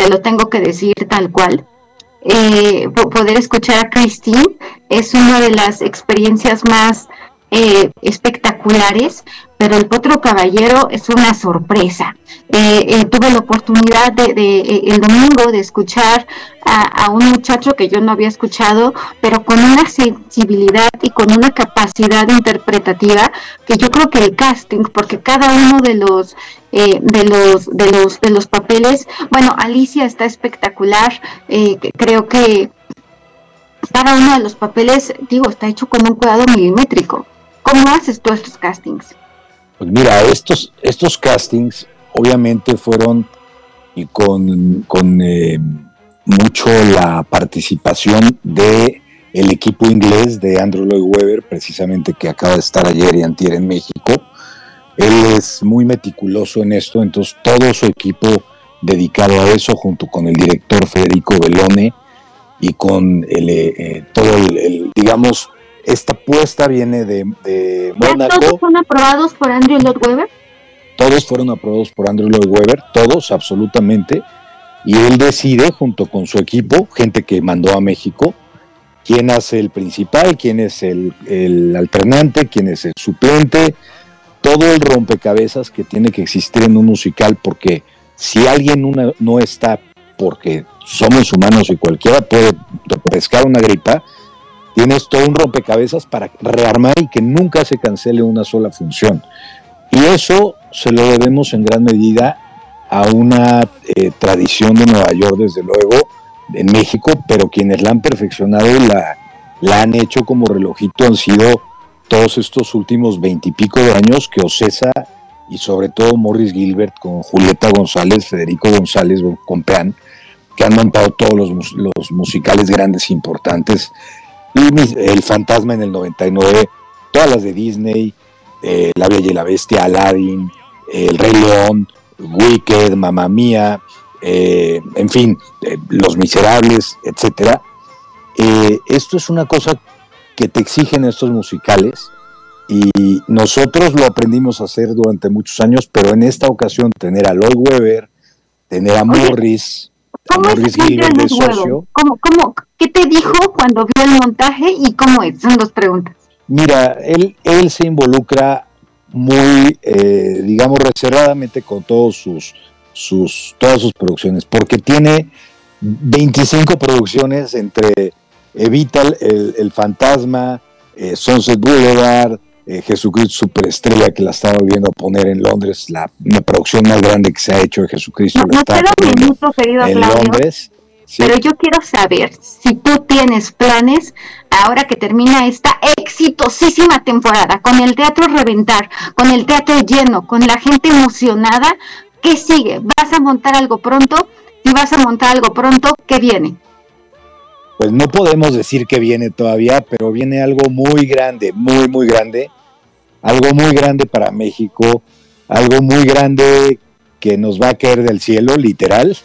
te lo tengo que decir tal cual. Poder escuchar a Christine es una de las experiencias más espectaculares, pero el Potro Caballero es una sorpresa. Tuve la oportunidad el domingo de escuchar a un muchacho que yo no había escuchado, pero con una sensibilidad y con una capacidad interpretativa que yo creo que el casting, porque cada uno de los papeles, bueno, Alicia está espectacular, creo que cada uno de los papeles, digo, está hecho con un cuidado milimétrico. ¿Cómo haces tú estos castings? Pues mira, estos castings obviamente fueron y con mucho la participación de el equipo inglés de Andrew Lloyd Webber, precisamente, que acaba de estar ayer y antier en México. Él es muy meticuloso en esto, entonces todo su equipo dedicado a eso, junto con el director Federico Bellone y con digamos, esta puesta viene de Mónaco. ¿Todos son aprobados por Andrew Lloyd Webber? Todos fueron aprobados por Andrew Lloyd Webber, todos, absolutamente, y él decide, junto con su equipo, gente que mandó a México, quién hace el principal, quién es el alternante, quién es el suplente, todo el rompecabezas que tiene que existir en un musical, porque si alguien no está, porque somos humanos y cualquiera puede pescar una gripa, tienes todo un rompecabezas para rearmar y que nunca se cancele una sola función. Y eso se lo debemos en gran medida a una tradición de Nueva York, desde luego, en México, pero quienes la han perfeccionado la han hecho como relojito han sido todos estos últimos 20 y pico de años que Ocesa y sobre todo Morris Gilbert con Julieta González, Federico González Compeán, que han montado todos los musicales grandes e importantes. El Fantasma en el 99, todas las de Disney, La Bella y la Bestia, Aladdin, El Rey León, Wicked, Mamma Mía, en fin, Los Miserables, etcétera. Esto es una cosa que te exigen estos musicales y nosotros lo aprendimos a hacer durante muchos años, pero en esta ocasión tener a Lloyd Webber, tener a Morris, Gilbert de socio. ¿Qué te dijo cuando vio el montaje y cómo es? Son dos preguntas. Mira, él se involucra muy, digamos, reservadamente con todas sus producciones, porque tiene 25 producciones entre Evita el Fantasma, Sunset Boulevard, Jesucristo Superestrella, que la estaba volviendo a poner en Londres, una producción más grande que se ha hecho de Jesucristo, la estaba poniendo en Londres. Sí. Pero yo quiero saber si tú tienes planes, ahora que termina esta exitosísima temporada, con el teatro reventar, con el teatro lleno, con la gente emocionada, ¿qué sigue? ¿Vas a montar algo pronto? Si vas a montar algo pronto, ¿qué viene? Pues no podemos decir que viene todavía, pero viene algo muy grande, muy, muy grande, algo muy grande para México, algo muy grande que nos va a caer del cielo, literal.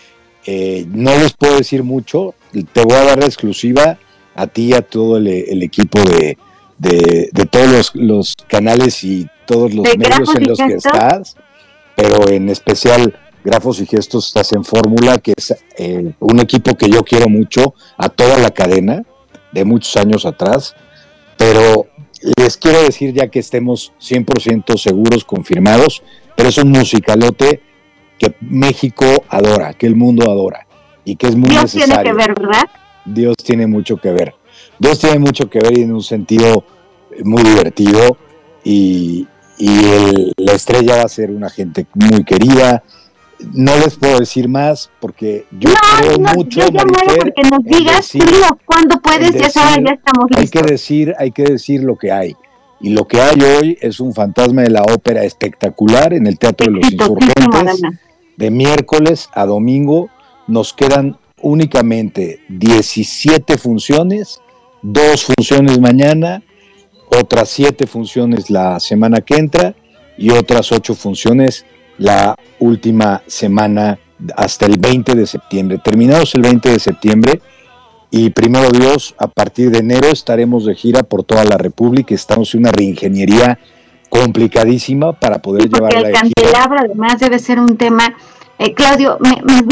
No les puedo decir mucho, te voy a dar la exclusiva a ti y a todo el equipo de todos los canales y todos los medios en los que estás, pero en especial Grafos y Gestos estás en Fórmula, que es un equipo que yo quiero mucho, a toda la cadena de muchos años atrás, pero les quiero decir ya que estemos 100% seguros, confirmados, pero es un musicalote que México adora, que el mundo adora y que es muy necesario. Dios tiene que ver, ¿verdad? Dios tiene mucho que ver. Dios tiene mucho que ver y en un sentido muy divertido y la estrella va a ser una gente muy querida. No les puedo decir más porque yo creo mucho, yo Marifer, porque nos digas, Julio, ¿cuándo puedes? Ya sabes, ya estamos listos. Hay que decir lo que hay. Y lo que hay hoy es un Fantasma de la Ópera espectacular en el Teatro de los Insurgentes. De miércoles a domingo nos quedan únicamente 17 funciones, 2 funciones mañana, otras 7 funciones la semana que entra y otras 8 funciones la última semana hasta el 20 de septiembre. Terminados el 20 de septiembre y primero Dios, a partir de enero estaremos de gira por toda la República. Estamos en una reingeniería complicadísima para poder llevarla de gira. El candelabro además debe ser un tema, Claudio, me